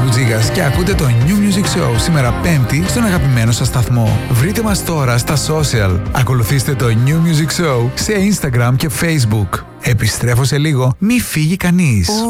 Μπουτζίγας και ακούτε το New Music Show σήμερα Πέμπτη στον αγαπημένο σας σταθμό. Βρείτε μας τώρα στα social. Ακολουθήστε το New Music Show σε Instagram και Facebook. Επιστρέφω σε λίγο, μη φύγει κανείς.